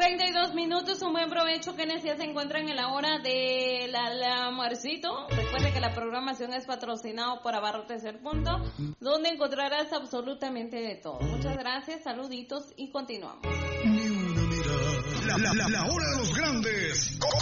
32 minutos, un buen provecho. Quienes ya se encuentran en la hora del almuercito. Recuerde que la programación es patrocinado por Abarrotes El Punto, donde encontrarás absolutamente de todo. Muchas gracias, saluditos y continuamos. Ni una mirada. La hora de los grandes.